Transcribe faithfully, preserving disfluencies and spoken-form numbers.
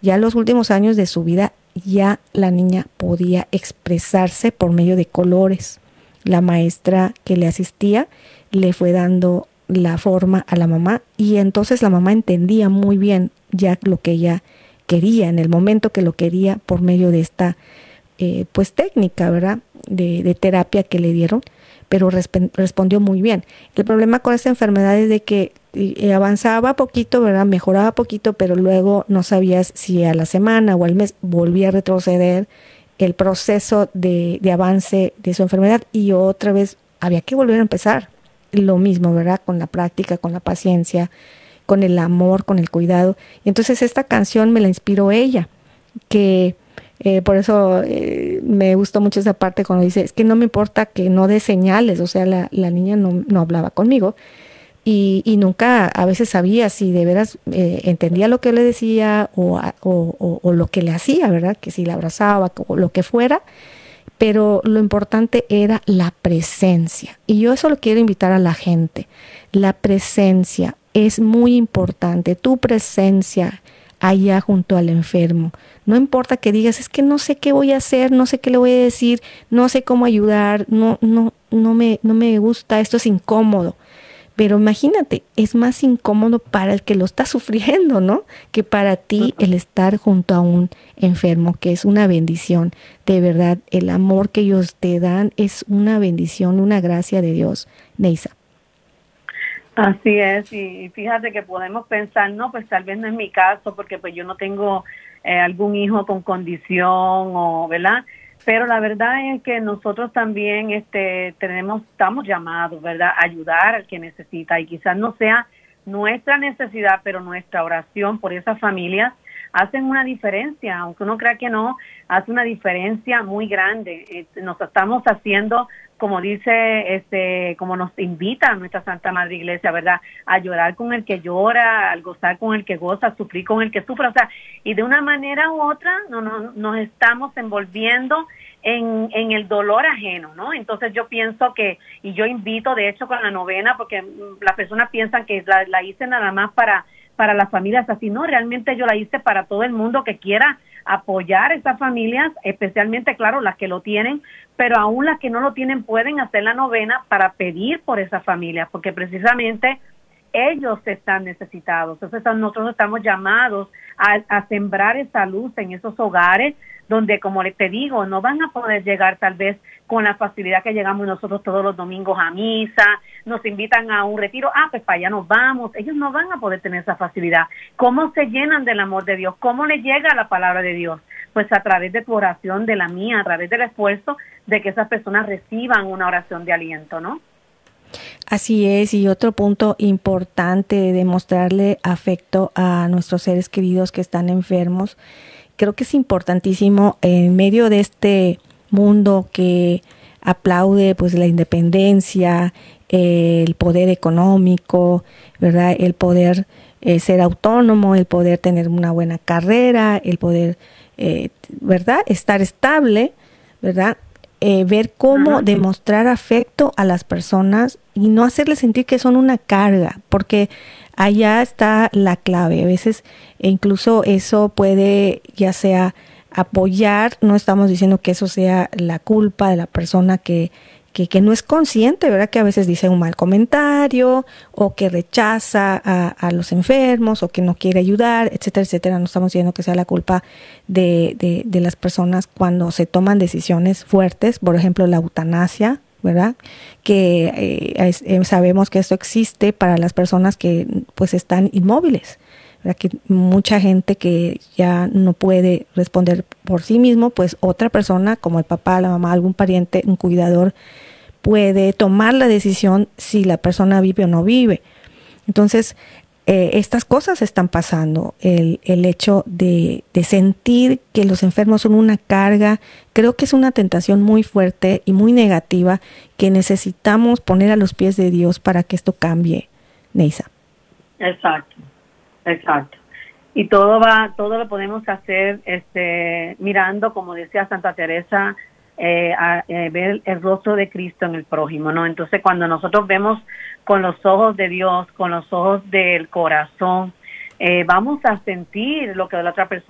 Ya en los últimos años de su vida, ya la niña podía expresarse por medio de colores. La maestra que le asistía le fue dando la forma a la mamá y entonces la mamá entendía muy bien ya lo que ella quería, en el momento que lo quería por medio de esta eh, pues técnica, ¿verdad? De, de terapia que le dieron, pero resp- respondió muy bien. El problema con esta enfermedad es de que eh, avanzaba poquito, ¿verdad? Mejoraba poquito, pero luego no sabías si a la semana o al mes volvía a retroceder el proceso de, de avance de su enfermedad y otra vez había que volver a empezar. Lo mismo, ¿verdad? Con la práctica, con la paciencia, con el amor, con el cuidado. Y entonces esta canción me la inspiró ella, que eh, por eso eh, me gustó mucho esa parte cuando dice, es que no me importa que no dé señales, o sea, la, la niña no, no hablaba conmigo y, y nunca a veces sabía si de veras eh, entendía lo que le decía o, o, o, o lo que le hacía, ¿verdad? Que si la abrazaba o lo que fuera, pero lo importante era la presencia. Y yo eso lo quiero invitar a la gente. La presencia es muy importante, tu presencia allá junto al enfermo. No importa que digas, es que no sé qué voy a hacer, no sé qué le voy a decir, no sé cómo ayudar, no, no, no me, no me gusta, esto es incómodo. Pero imagínate, es más incómodo para el que lo está sufriendo, ¿no? Que para ti el estar junto a un enfermo, que es una bendición. De verdad, el amor que ellos te dan es una bendición, una gracia de Dios, Neisa. Así es, y fíjate que podemos pensar, no, pues tal vez no es mi caso, porque pues yo no tengo eh, algún hijo con condición, o, ¿verdad? Pero la verdad es que nosotros también este, tenemos, estamos llamados, ¿verdad?, a ayudar al que necesita, y quizás no sea nuestra necesidad, pero nuestra oración por esas familias hacen una diferencia, aunque uno crea que no, hace una diferencia muy grande. Eh, nos estamos haciendo, como dice, este, como nos invita nuestra Santa Madre Iglesia, ¿verdad?, a llorar con el que llora, al gozar con el que goza, a sufrir con el que sufre, o sea, y de una manera u otra no, no, nos estamos envolviendo en, en el dolor ajeno, ¿no? Entonces yo pienso que, y yo invito, de hecho, con la novena, porque las personas piensan que la, la hice nada más para, para las familias así, no, realmente yo la hice para todo el mundo que quiera apoyar a esas familias, especialmente, claro, las que lo tienen, pero aún las que no lo tienen pueden hacer la novena para pedir por esas familias, porque precisamente ellos están necesitados. Entonces nosotros estamos llamados a, a sembrar esa luz en esos hogares donde, como te digo, no van a poder llegar tal vez con la facilidad que llegamos nosotros todos los domingos a misa, nos invitan a un retiro, ah, pues para allá nos vamos. Ellos no van a poder tener esa facilidad. ¿Cómo se llenan del amor de Dios? ¿Cómo les llega la palabra de Dios? Pues a través de tu oración, de la mía, a través del esfuerzo de que esas personas reciban una oración de aliento, ¿no? Así es, y otro punto importante de demostrarle afecto a nuestros seres queridos que están enfermos, creo que es importantísimo en medio de este mundo que aplaude pues la independencia, eh, el poder económico, ¿verdad? El poder eh, ser autónomo, el poder tener una buena carrera, el poder, eh, ¿verdad? Estar estable, ¿verdad? Eh, ver cómo uh-huh. demostrar afecto a las personas y no hacerles sentir que son una carga, porque allá está la clave. A veces e incluso eso puede ya sea apoyar, no estamos diciendo que eso sea la culpa de la persona que, que, que no es consciente, ¿verdad? Que a veces dice un mal comentario o que rechaza a, a los enfermos o que no quiere ayudar, etcétera, etcétera. No estamos diciendo que sea la culpa de, de, de las personas cuando se toman decisiones fuertes, por ejemplo, la eutanasia, ¿verdad? Que eh, es, eh, sabemos que esto existe para las personas que pues están inmóviles, ¿verdad? Que mucha gente que ya no puede responder por sí mismo, pues otra persona como el papá, la mamá, algún pariente, un cuidador puede tomar la decisión si la persona vive o no vive. Entonces, eh, estas cosas están pasando. El, el hecho de, de sentir que los enfermos son una carga, creo que es una tentación muy fuerte y muy negativa que necesitamos poner a los pies de Dios para que esto cambie, Neisa. Exacto, exacto. Y todo va, todo lo podemos hacer este, mirando, como decía Santa Teresa, Eh, a eh, ver el rostro de Cristo en el prójimo, ¿no? Entonces, cuando nosotros vemos con los ojos de Dios, con los ojos del corazón, eh, vamos a sentir lo que la otra persona